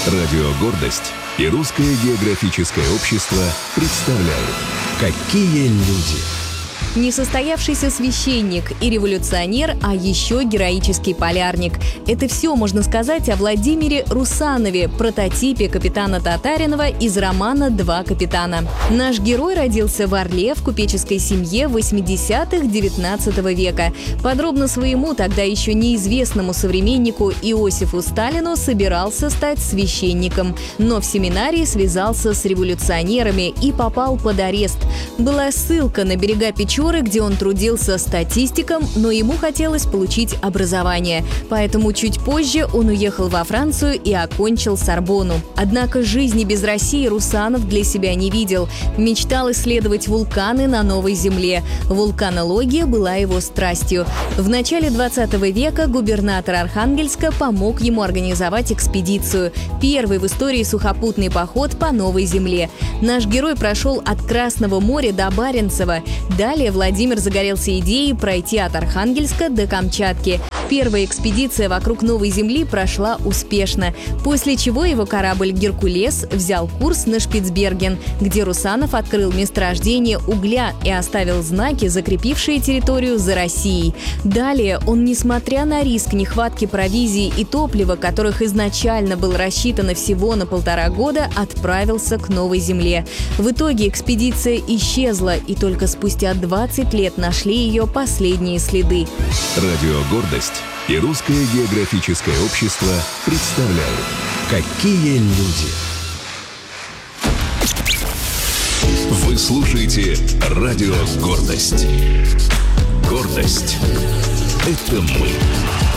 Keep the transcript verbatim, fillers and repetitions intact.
Радио «Гордость» и Русское географическое общество представляют «Какие люди». Несостоявшийся священник и революционер, а еще героический полярник. Это все можно сказать о Владимире Русанове, прототипе капитана Татаринова из романа «Два капитана». Наш герой родился в Орле в купеческой семье в восьмидесятых девятнадцатого века. Подробно своему, тогда еще неизвестному современнику Иосифу Сталину собирался стать священником, но в семинарии связался с революционерами и попал под арест. Была ссылка на берега Печоры, где он трудился статистиком, но ему хотелось получить образование. Поэтому чуть позже он уехал во Францию и окончил Сорбонну. Однако жизни без России Русанов для себя не видел. Мечтал исследовать вулканы на новой земле. Вулканология была его страстью. В начале двадцатого века губернатор Архангельска помог ему организовать экспедицию. Первый в истории сухопутный поход по новой земле. Наш герой прошел от Красного моря до Баренцева. Далее Владимир загорелся идеей пройти от Архангельска до Камчатки. Первая экспедиция вокруг Новой Земли прошла успешно, после чего его корабль «Геркулес» взял курс на Шпицберген, где Русанов открыл месторождение угля и оставил знаки, закрепившие территорию за Россией. Далее он, несмотря на риск нехватки провизии и топлива, которых изначально было рассчитано всего на полтора года, отправился к Новой Земле. В итоге экспедиция исчезла, и только спустя двадцать лет нашли ее последние следы. Радио «Гордость» и Русское географическое общество представляют «Какие люди». Вы слушаете Радио «Гордость». Гордость – это мы.